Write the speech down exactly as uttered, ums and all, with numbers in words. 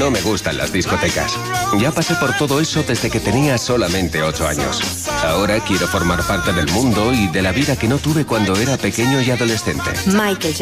No me gustan las discotecas. Ya pasé por todo eso desde que tenía solamente ocho años. Ahora quiero formar parte del mundo y de la vida que no tuve cuando era pequeño y adolescente. Michael